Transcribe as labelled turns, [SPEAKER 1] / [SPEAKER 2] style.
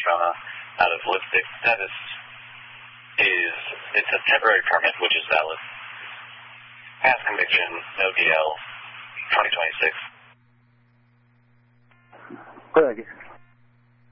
[SPEAKER 1] marijuana out of Lipstick. Status is, it's a temporary permit, which is valid. Past conviction, no DL, 2026.
[SPEAKER 2] Greg.